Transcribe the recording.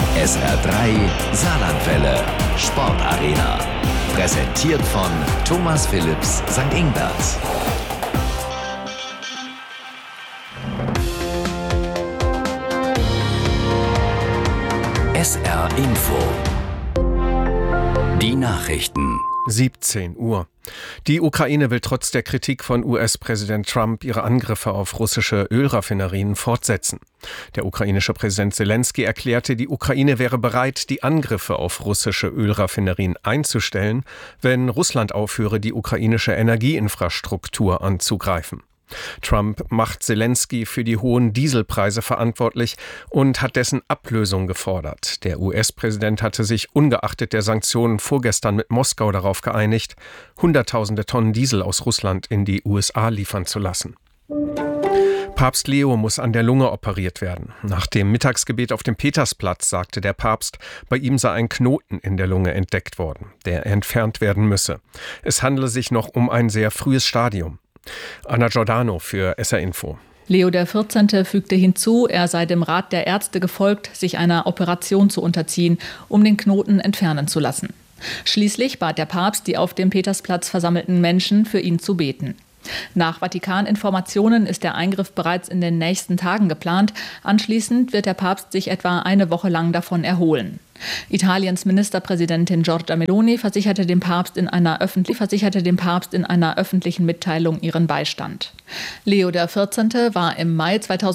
SR3 Saarlandwelle. Sportarena. Präsentiert von Thomas Philipps St. Ingbert. SR Info. Die Nachrichten. 17 Uhr. Die Ukraine will trotz der Kritik von US-Präsident Trump ihre Angriffe auf russische Ölraffinerien fortsetzen. Der ukrainische Präsident Selenskyj erklärte, die Ukraine wäre bereit, die Angriffe auf russische Ölraffinerien einzustellen, wenn Russland aufhöre, die ukrainische Energieinfrastruktur anzugreifen. Trump macht Selenskyj für die hohen Dieselpreise verantwortlich und hat dessen Ablösung gefordert. Der US-Präsident hatte sich ungeachtet der Sanktionen vorgestern mit Moskau darauf geeinigt, Hunderttausende Tonnen Diesel aus Russland in die USA liefern zu lassen. Papst Leo muss an der Lunge operiert werden. Nach dem Mittagsgebet auf dem Petersplatz sagte der Papst, bei ihm sei ein Knoten in der Lunge entdeckt worden, der entfernt werden müsse. Es handele sich noch um ein sehr frühes Stadium. Anna Giordano für SR Info. Leo XIV. Fügte hinzu, er sei dem Rat der Ärzte gefolgt, sich einer Operation zu unterziehen, um den Knoten entfernen zu lassen. Schließlich bat der Papst die auf dem Petersplatz versammelten Menschen, für ihn zu beten. Nach Vatikan-Informationen ist der Eingriff bereits in den nächsten Tagen geplant. Anschließend wird der Papst sich etwa eine Woche lang davon erholen. Italiens Ministerpräsidentin Giorgia Meloni versicherte dem Papst in einer öffentlichen Mitteilung ihren Beistand. Leo XIV. War im Mai 2000